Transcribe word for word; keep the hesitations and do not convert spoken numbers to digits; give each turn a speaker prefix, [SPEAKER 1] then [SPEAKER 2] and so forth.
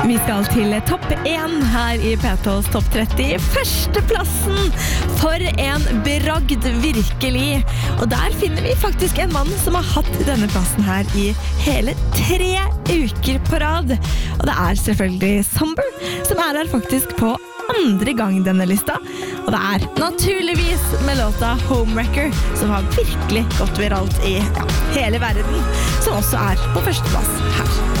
[SPEAKER 1] Vi skal til topp én her i P tås topp tretti. Førsteplassen for en bragd virkelig. Og der finner vi faktisk en mann som har hatt denne plassen her i hele tre uker på rad. Og det er selvfølgelig Somber, som er her faktisk på andre gang denne lista. Og det er naturligvis med låta Homewrecker, som har virkelig gått viralt i ja, hele verden, som også er på førsteplass her.